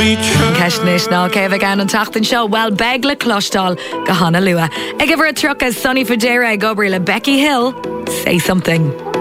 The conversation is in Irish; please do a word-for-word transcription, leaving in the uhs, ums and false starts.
Ceisnis ná céh gan an tatan seo well beg le clostal go hána lua. Ag bhar a truchas Sonny Fadera ag obair le Becky Hill. Say something.